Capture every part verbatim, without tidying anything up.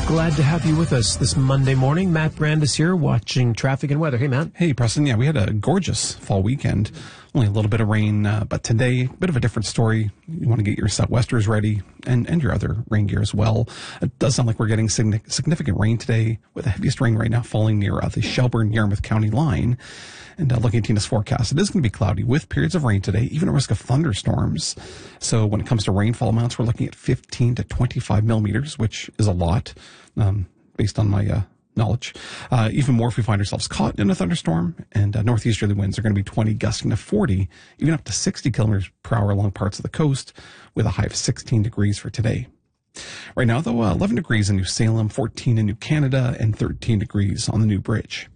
Glad to have you with us this Monday morning. Matt Brandis here, watching traffic and weather. Hey, Matt. Hey, Preston. Yeah, we had a gorgeous fall weekend. Only a little bit of rain, uh, but today, a bit of a different story. You want to get your sou'westers ready and, and your other rain gear as well. It does sound like we're getting significant rain today, with the heaviest rain right now falling near uh, the Shelburne-Yarmouth County line. And uh, looking at Tina's forecast, it is going to be cloudy with periods of rain today, even a risk of thunderstorms. So when it comes to rainfall amounts, we're looking at fifteen to twenty-five millimeters, which is a lot, um, based on my uh, knowledge. Uh, even more if we find ourselves caught in a thunderstorm. And uh, northeasterly winds are going to be twenty, gusting to forty, even up to sixty kilometers per hour along parts of the coast, with a high of sixteen degrees for today. Right now, though, uh, eleven degrees in New Salem, fourteen in New Canada, and thirteen degrees on the New Bridge.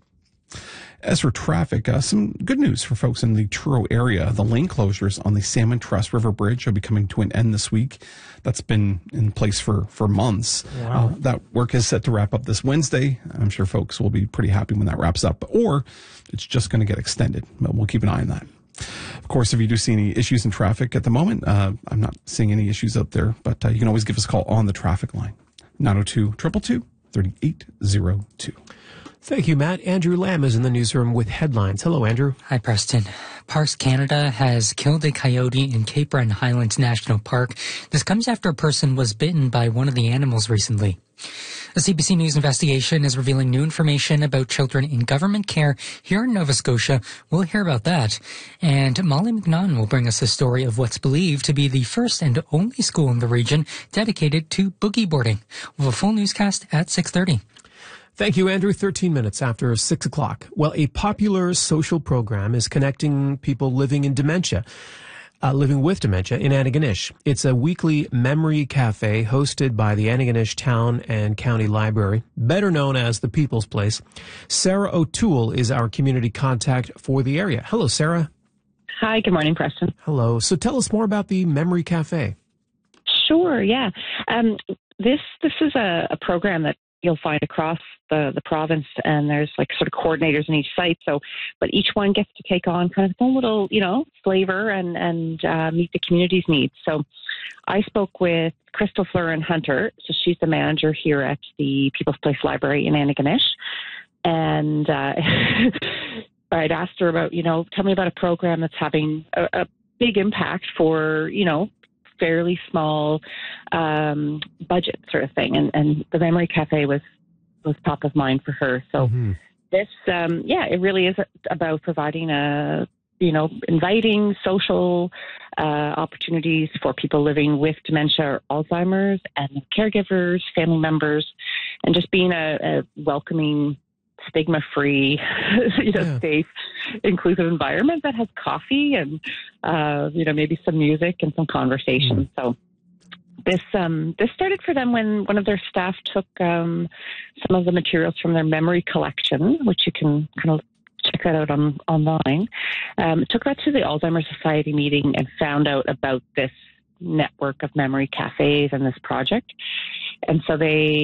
As for traffic, uh, some good news for folks in the Truro area. The lane closures on the Salmon Trust River Bridge will be coming to an end this week. That's been in place for, for months. Wow. Uh, that work is set to wrap up this Wednesday. I'm sure folks will be pretty happy when that wraps up, or it's just going to get extended. But we'll keep an eye on that. Of course, if you do see any issues in traffic at the moment, uh, I'm not seeing any issues out there, but uh, you can always give us a call on the traffic line, nine oh two, two two two, three eight oh two. Thank you, Matt. Andrew Lamb is in the newsroom with headlines. Hello, Andrew. Hi, Preston. Parks Canada has killed a coyote in Cape Breton Highlands National Park. This comes after a person was bitten by one of the animals recently. A C B C News investigation is revealing new information about children in government care here in Nova Scotia. We'll hear about that. And Molly McNaughton will bring us a story of what's believed to be the first and only school in the region dedicated to boogie boarding. We'll have a full newscast at six thirty. Thank you, Andrew. thirteen minutes after six o'clock. Well, a popular social program is connecting people living in dementia, uh, living with dementia in Antigonish. It's a weekly memory cafe hosted by the Antigonish Town and County Library, better known as the People's Place. Sarah O'Toole is our community contact for the area. Hello, Sarah. Hi, good morning, Preston. Hello. So tell us more about the Memory Cafe. Sure, yeah. Um, this this is a, a program that you'll find across the, the province, and there's like sort of coordinators in each site. So, but each one gets to take on kind of its own little, you know, flavor and, and uh, meet the community's needs. So I spoke with Crystal Fleurin Hunter. So she's the manager here at the People's Place Library in Antigonish. And uh, I'd asked her about, you know, tell me about a program that's having a, a big impact for, you know, fairly small um, budget sort of thing. And, and the Memory Cafe was, was top of mind for her. So mm-hmm. this, um, yeah, it really is about providing a, you know, inviting social uh, opportunities for people living with dementia or Alzheimer's and caregivers, family members, and just being a, a welcoming, stigma-free, you know, yeah. safe, inclusive environment that has coffee and, uh, you know, maybe some music and some conversation. Mm. So this um, this started for them when one of their staff took um, some of the materials from their memory collection, which you can kind of check that out on online. Um, took that to the Alzheimer's Society meeting and found out about this network of memory cafes and this project. And so they